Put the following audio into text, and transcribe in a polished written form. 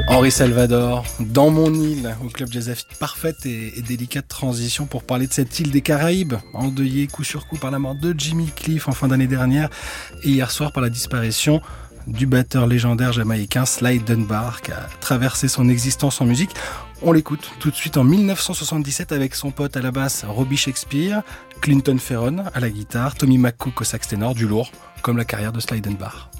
Henri Salvador, dans mon île, au Club Jazz Affiche. Parfaite et délicate transition pour parler de cette île des Caraïbes, endeuillée coup sur coup par la mort de Jimmy Cliff en fin d'année dernière et hier soir par la disparition du batteur légendaire jamaïcain Sly Dunbar qui a traversé son existence en musique. On l'écoute tout de suite en 1977 avec son pote à la basse Robbie Shakespeare, Clinton Ferron à la guitare, Tommy McCook au sax ténor, du lourd, comme la carrière de Sly Dunbar.